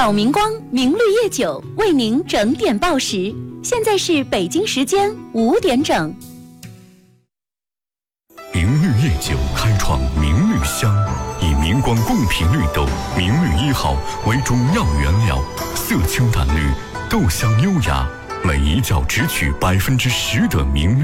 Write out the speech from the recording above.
找明光明绿叶酒为您整点报时，现在是北京时间5点整。 明绿叶酒开创明绿香，以明光贡品绿豆明绿1号为主要原料，色清淡绿，豆香优雅，每一角只取10%的明绿。